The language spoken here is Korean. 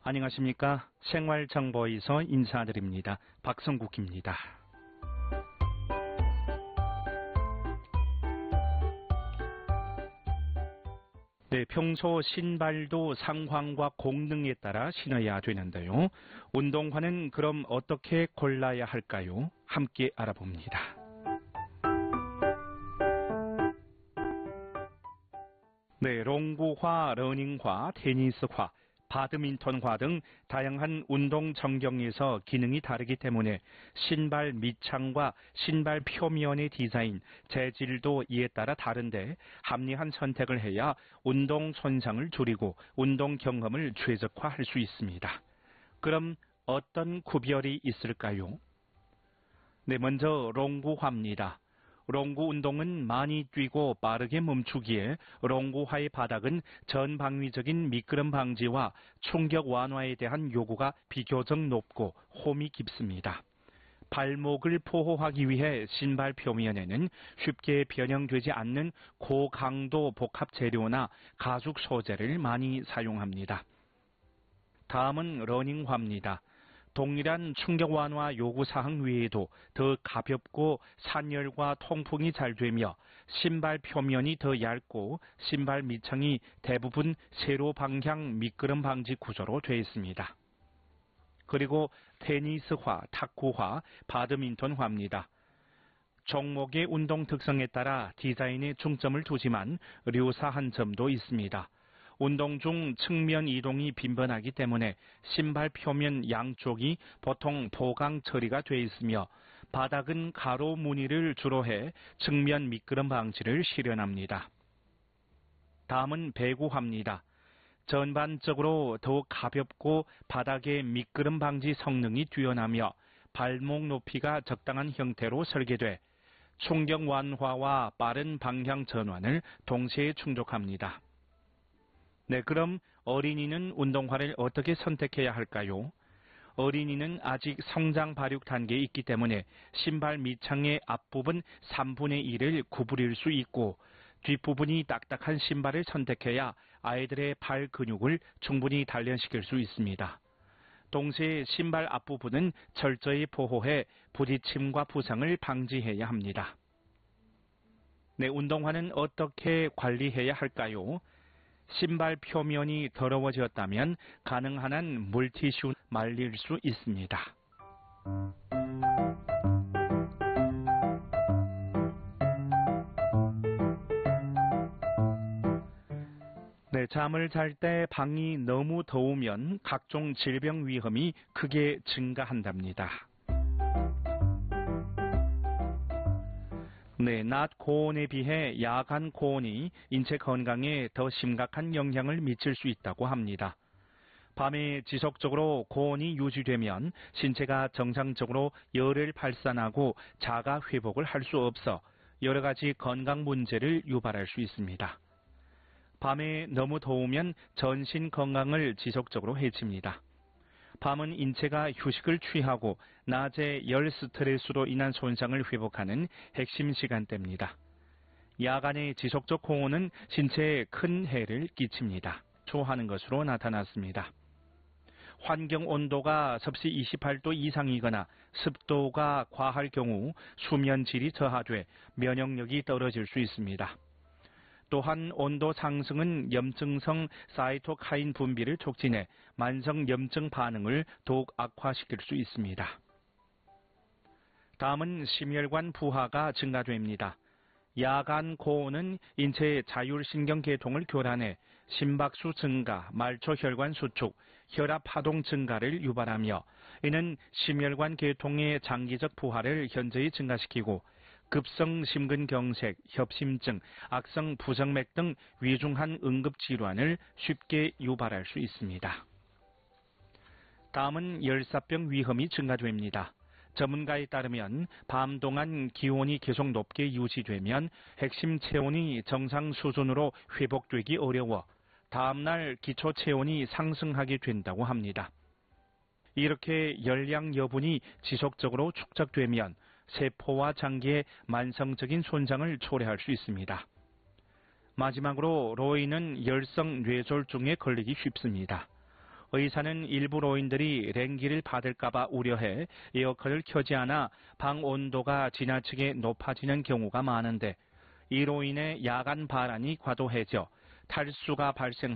안녕하십니까. 생활정보에서 인사드립니다. 박성국입니다. 네, 평소 신발도 상황과 공능에 따라 신어야 되는데요. 운동화는 그럼 어떻게 골라야 할까요? 함께 알아봅니다. 네, 롱구화, 러닝화, 테니스화, 바드민턴화 등 다양한 운동 전경에서 기능이 다르기 때문에 신발 밑창과 신발 표면의 디자인, 재질도 이에 따라 다른데 합리한 선택을 해야 운동 손상을 줄이고 운동 경험을 최적화할 수 있습니다. 그럼 어떤 구별이 있을까요? 네, 먼저 롱구화입니다. 롱구 운동은 많이 뛰고 빠르게 멈추기에 롱구화의 바닥은 전방위적인 미끄럼 방지와 충격 완화에 대한 요구가 비교적 높고 홈이 깊습니다. 발목을 보호하기 위해 신발 표면에는 쉽게 변형되지 않는 고강도 복합 재료나 가죽 소재를 많이 사용합니다. 다음은 러닝화입니다. 동일한 충격 완화 요구사항 외에도 더 가볍고 산열과 통풍이 잘 되며 신발 표면이 더 얇고 신발 밑창이 대부분 세로 방향 미끄럼 방지 구조로 되어 있습니다. 그리고 테니스화, 탁구화, 바드민턴화입니다. 종목의 운동 특성에 따라 디자인에 중점을 두지만 류사한 점도 있습니다. 운동 중 측면 이동이 빈번하기 때문에 신발 표면 양쪽이 보통 보강 처리가 되어 있으며 바닥은 가로 무늬를 주로 해 측면 미끄럼 방지를 실현합니다. 다음은 배구화입니다. 전반적으로 더욱 가볍고 바닥의 미끄럼 방지 성능이 뛰어나며 발목 높이가 적당한 형태로 설계돼 충격 완화와 빠른 방향 전환을 동시에 충족합니다. 네, 그럼 어린이는 운동화를 어떻게 선택해야 할까요? 어린이는 아직 성장 발육 단계에 있기 때문에 신발 밑창의 앞부분 3분의 1을 구부릴 수 있고 뒷부분이 딱딱한 신발을 선택해야 아이들의 발 근육을 충분히 단련시킬 수 있습니다. 동시에 신발 앞부분은 철저히 보호해 부딪힘과 부상을 방지해야 합니다. 네, 운동화는 어떻게 관리해야 할까요? 신발 표면이 더러워졌다면 가능한 한 물티슈 말릴 수 있습니다. 네, 잠을 잘 때 방이 너무 더우면 각종 질병 위험이 크게 증가한답니다. 네, 낮 고온에 비해 야간 고온이 인체 건강에 더 심각한 영향을 미칠 수 있다고 합니다. 밤에 지속적으로 고온이 유지되면 신체가 정상적으로 열을 발산하고 자가 회복을 할 수 없어 여러 가지 건강 문제를 유발할 수 있습니다. 밤에 너무 더우면 전신 건강을 지속적으로 해칩니다. 밤은 인체가 휴식을 취하고 낮에 열 스트레스로 인한 손상을 회복하는 핵심 시간대입니다. 야간의 지속적 고온은 신체에 큰 해를 끼칩니다. 초하는 것으로 나타났습니다. 환경 온도가 섭씨 28도 이상이거나 습도가 과할 경우 수면 질이 저하돼 면역력이 떨어질 수 있습니다. 또한 온도 상승은 염증성 사이토카인 분비를 촉진해 만성 염증 반응을 더욱 악화시킬 수 있습니다. 다음은 심혈관 부하가 증가됩니다. 야간 고온은 인체의 자율신경 계통을 교란해 심박수 증가, 말초혈관 수축, 혈압 파동 증가를 유발하며 이는 심혈관 계통의 장기적 부하를 현저히 증가시키고 급성 심근경색, 협심증, 악성 부정맥 등 위중한 응급질환을 쉽게 유발할 수 있습니다. 다음은 열사병 위험이 증가됩니다. 전문가에 따르면 밤 동안 기온이 계속 높게 유지되면 핵심 체온이 정상 수준으로 회복되기 어려워 다음날 기초 체온이 상승하게 된다고 합니다. 이렇게 열량 여분이 지속적으로 축적되면 세포와 장기의 만성적인 손상을 초래할 수 있습니다. 마지막으로 로이는 열성 뇌졸중에 걸리기 쉽습니다. 의사는 일부 노인들이 랭기를 받을까봐 우려해 에어컨을 켜지 않아 방 온도가 지나치게 높아지는 경우가 많은데 이로 인해 야간 발환이 과도해져 탈수가 발생하고